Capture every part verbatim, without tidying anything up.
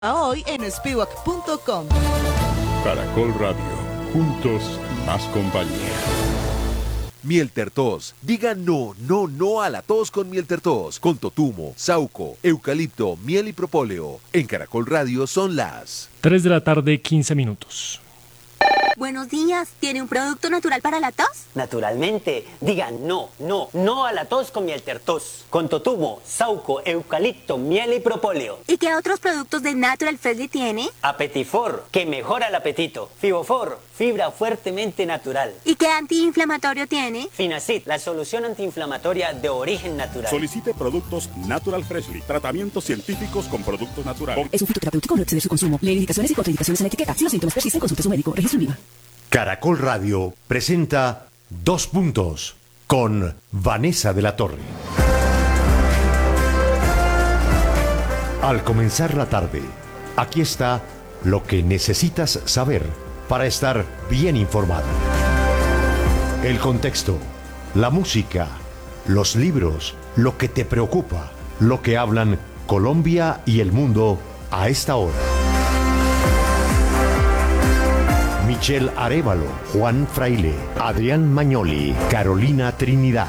Hoy en Spiwak punto com. Caracol Radio, juntos más compañía. Miel Tertos. Diga no, no, no a la tos con Miel Tertos. Con totumo, sauco, eucalipto, miel y propóleo. En Caracol Radio son las tres de la tarde, quince minutos. Buenos días, ¿tiene un producto natural para la tos? Naturalmente, digan no, no, no a la tos con Miel Tertos. Con totumo, sauco, eucalipto, miel y propóleo. ¿Y qué otros productos de Natural Freshly tiene? Apetifor, que mejora el apetito. Fibofor, fibra fuertemente natural. ¿Y qué antiinflamatorio tiene? Finacid, la solución antiinflamatoria de origen natural. Solicite productos Natural Freshly, tratamientos científicos con productos naturales. Es un fitoterapéutico, no excede su consumo. Lee indicaciones y contraindicaciones en la etiqueta. Si los síntomas persisten, consulte a su médico. Registro en I V A. Caracol Radio presenta Dos Puntos con Vanessa de la Torre. Al comenzar la tarde, aquí está lo que necesitas saber para estar bien informado. El contexto, la música, los libros, lo que te preocupa, lo que hablan Colombia y el mundo a esta hora. Michelle Arévalo, Juan Fraile, Adrián Mañoli, Carolina Trinidad.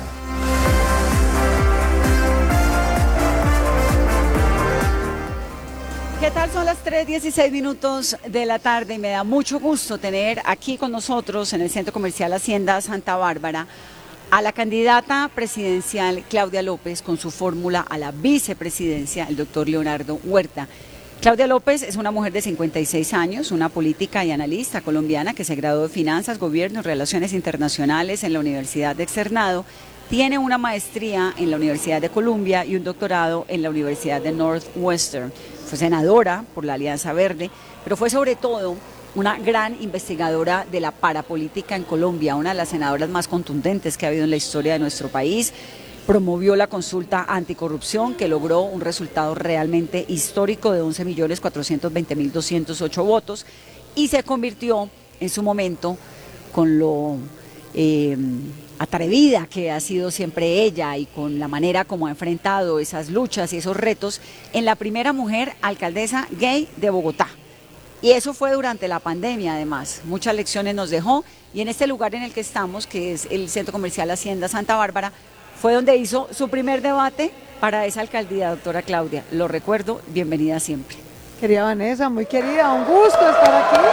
¿Qué tal? Son las tres dieciséis minutos de la tarde y me da mucho gusto tener aquí con nosotros en el Centro Comercial Hacienda Santa Bárbara a la candidata presidencial Claudia López con su fórmula a la vicepresidencia, el doctor Leonardo Huerta. Claudia López es una mujer de cincuenta y seis años, una política y analista colombiana que se graduó de Finanzas, Gobierno y Relaciones Internacionales en la Universidad de Externado. Tiene una maestría en la Universidad de Columbia y un doctorado en la Universidad de Northwestern. Fue senadora por la Alianza Verde, pero fue sobre todo una gran investigadora de la parapolítica en Colombia, una de las senadoras más contundentes que ha habido en la historia de nuestro país. Promovió la consulta anticorrupción que logró un resultado realmente histórico de once millones cuatrocientos veinte mil doscientos ocho votos y se convirtió en su momento, con lo eh, atrevida que ha sido siempre ella y con la manera como ha enfrentado esas luchas y esos retos, en la primera mujer alcaldesa gay de Bogotá. Y eso fue durante la pandemia además, muchas lecciones nos dejó y en este lugar en el que estamos, que es el Centro Comercial Hacienda Santa Bárbara, fue donde hizo su primer debate para esa alcaldía, doctora Claudia. Lo recuerdo, bienvenida siempre. Querida Vanessa, muy querida, un gusto estar aquí.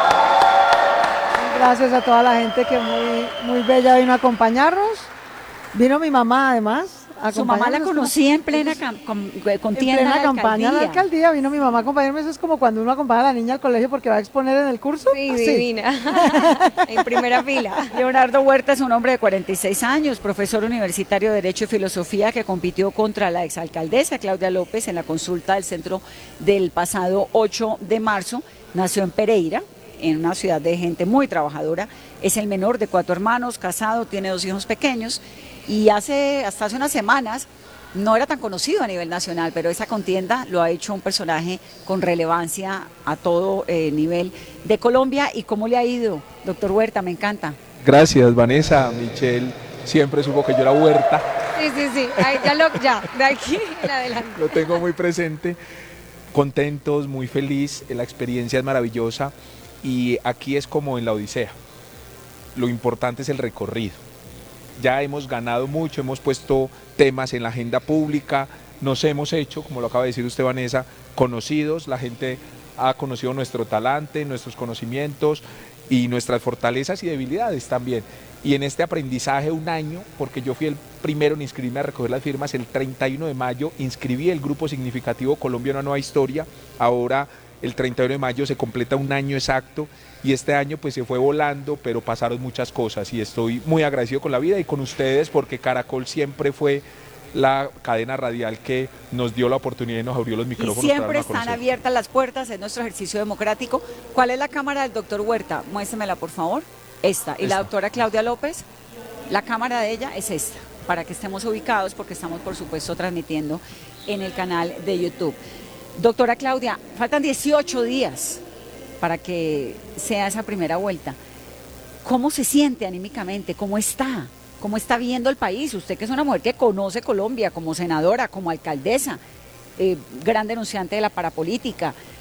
Gracias a toda la gente que muy, muy bella vino a acompañarnos. Vino mi mamá además. Su mamá la conocí en plena cam con, contienda en plena de campaña de la alcaldía, vino mi mamá a acompañarme. Eso es como cuando uno acompaña a la niña al colegio porque va a exponer en el curso. Sí, así. Divina, en primera fila. Leonardo Huerta es un hombre de cuarenta y seis años, profesor universitario de Derecho y Filosofía que compitió contra la exalcaldesa Claudia López en la consulta del centro del pasado ocho de marzo. Nació en Pereira, en una ciudad de gente muy trabajadora. Es el menor de cuatro hermanos, casado, tiene dos hijos pequeños. Y hace, hasta hace unas semanas no era tan conocido a nivel nacional, pero esa contienda lo ha hecho un personaje con relevancia a todo eh, nivel de Colombia. ¿Y cómo le ha ido, doctor Huerta? Me encanta. Gracias, Vanessa. Michelle siempre supo que yo era Huerta. Sí, sí, sí, ahí, ya, lo, ya, de aquí en adelante. Lo tengo muy presente, contentos, muy feliz, la experiencia es maravillosa y aquí es como en la Odisea. Lo importante es el recorrido. Ya hemos ganado mucho, hemos puesto temas en la agenda pública, nos hemos hecho, como lo acaba de decir usted, Vanessa, conocidos, la gente ha conocido nuestro talante, nuestros conocimientos y nuestras fortalezas y debilidades también. Y en este aprendizaje un año, porque yo fui el primero en inscribirme a recoger las firmas, el treinta y uno de mayo inscribí el grupo significativo Colombia Una Nueva Historia, ahora el treinta y uno de mayo se completa un año exacto y este año pues se fue volando, pero pasaron muchas cosas y estoy muy agradecido con la vida y con ustedes porque Caracol siempre fue la cadena radial que nos dio la oportunidad y nos abrió los micrófonos. Y siempre están abiertas las puertas en nuestro ejercicio democrático. ¿Cuál es la cámara del doctor Huerta? Muéstremela, por favor. Esta. ¿Y esta? La doctora Claudia López? La cámara de ella es esta, para que estemos ubicados porque estamos, por supuesto, transmitiendo en el canal de YouTube. Doctora Claudia, faltan dieciocho días para que sea esa primera vuelta. ¿Cómo se siente anímicamente? ¿Cómo está? ¿Cómo está viendo el país? Usted que es una mujer que conoce Colombia como senadora, como alcaldesa, eh, gran denunciante de la parapolítica,